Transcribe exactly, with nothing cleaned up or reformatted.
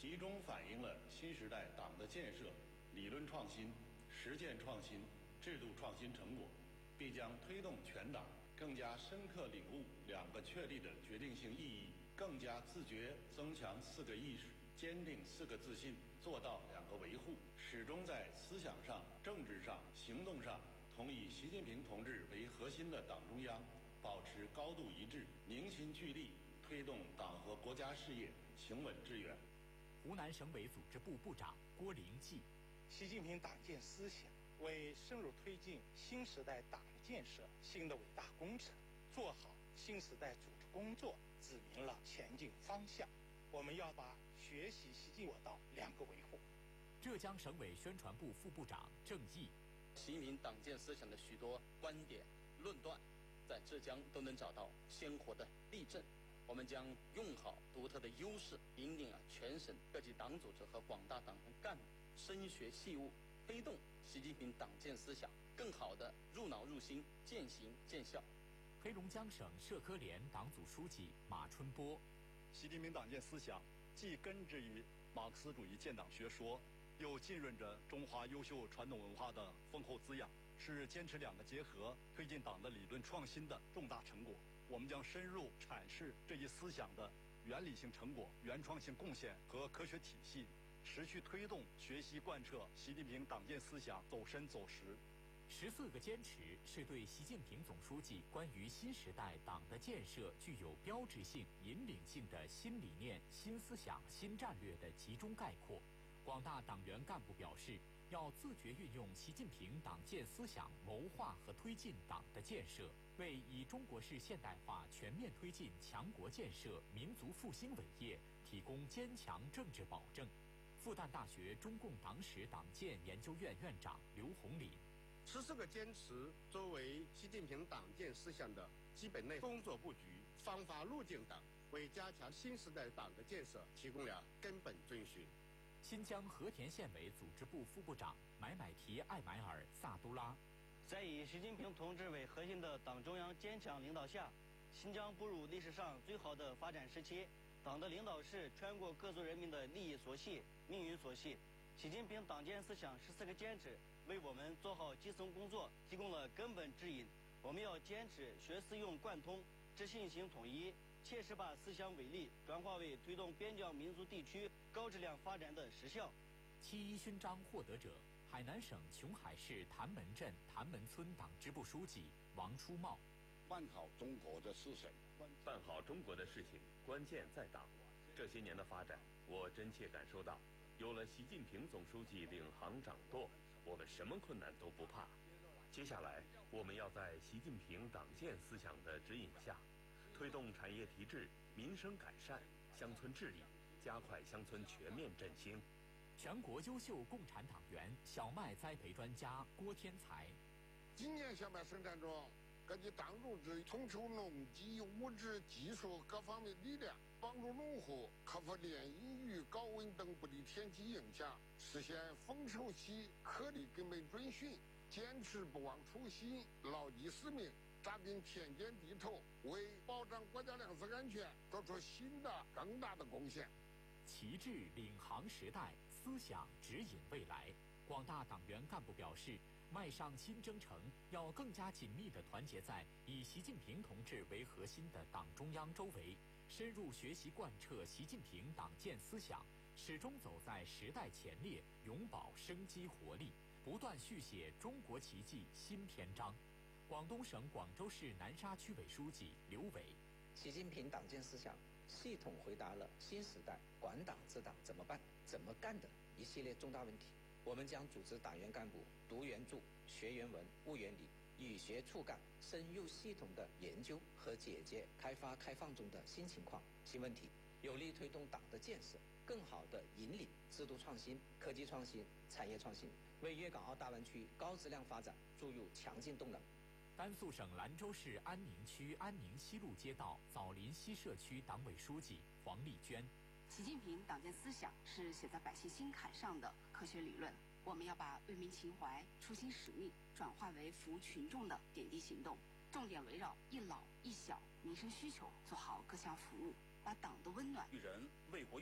集中反映了新时代党的建设、理论创新、实践创新、制度创新成果，必将推动全党更加深刻领悟两个确立的决定性意义，更加自觉增强四个意识，坚定四个自信，做到两个维护，始终在思想上、政治上、行动上同以习近平同志为核心的党中央保持高度一致，凝心聚力，推动党和国家事业行稳致远。 湖南省委组织部部长郭林记， 习近平党建思想为深入推进新时代党的建设新的伟大工程，做好新时代组织工作指明了前进方向。我们要把学习习近平做到两个维护。 浙江省委宣传部副部长郑毅， 习近平党建思想的许多观点论断，在浙江都能找到鲜活的例证。我们将用好独特的优势，引领啊全省各级党组织和广大党员干部深学细悟，推动习近平党建思想更好地入脑入心，渐行渐效。 黑龙江省社科联党组书记马春波， 习近平党建思想既根植于马克思主义建党学说，又浸润着中华优秀传统文化的丰厚滋养，是坚持两个结合，推进党的理论创新的重大成果。我们将深入阐释这一思想的原理性成果、原创性贡献和科学体系，持续推动学习贯彻习近平党建思想走深走实。 十四个坚持是对习近平总书记关于新时代党的建设具有标志性、引领性的新理念、新思想、新战略的集中概括。广大党员干部表示，要自觉运用习近平党建思想谋划和推进党的建设，为以中国式现代化全面推进强国建设、民族复兴伟业提供坚强政治保证。复旦大学中共党史党建研究院院长刘洪林， 十四个坚持作为习近平党建思想的基本内工作布局、方法路径等，为加强新时代党的建设提供了根本遵循。 新疆和田县委组织部副部长买买提艾买尔萨都拉， 在以习近平同志为核心的党中央坚强领导下，新疆步入历史上最好的发展时期。党的领导是全国各族人民的利益所系、命运所系。习近平党建思想十四个坚持为我们做好基层工作提供了根本指引。我们要坚持学思用贯通、知信行统一，切实把思想伟力转化为推动边疆民族地区高质量发展的实效。 七一勋章获得者，海南省琼海市谭门镇谭门村党支部书记王初茂。 办好中国的事情， 办好中国的事情，关键在党。这些年的发展，我真切感受到，有了习近平总书记领航掌舵，我们什么困难都不怕。接下来，我们要在习近平党建思想的指引下，推动产业提质、民生改善、乡村治理，加快乡村全面振兴。 全国优秀共产党员、小麦栽培专家郭天才， 今年小麦生产中，各级党组织统筹农机、物质、技术各方面力量，帮助农户克服连阴雨、高温等不利天气影响，实现丰收期颗粒根本准循，坚持不忘初心，牢记使命，扎根田间地头，为保障国家粮食安全做出新的更大的贡献。 旗帜领航时代，思想指引未来。广大党员干部表示，迈上新征程，要更加紧密地团结在以习近平同志为核心的党中央周围，深入学习贯彻习近平党建思想，始终走在时代前列，永葆生机活力，不断续写中国奇迹新篇章。广东省广州市南沙区委书记刘伟， 习近平党建思想系统回答了新时代管党治党怎么办、怎么干的一系列重大问题。我们将组织党员干部读原著、学原文、悟原理，与学促干，深入系统的研究和解决开发开放中的新情况、新问题，有力推动党的建设，更好地引领制度创新、科技创新、产业创新，为粤港澳大湾区高质量发展注入强劲动能。 甘肃省兰州市安宁区安宁西路街道枣林西社区党委书记黄丽娟， 习近平党建思想是写在百姓心坎上的科学理论，我们要把为民情怀、初心使命转化为服务群众的点滴行动，重点围绕一老一小民生需求做好各项服务，把党的温暖育人为国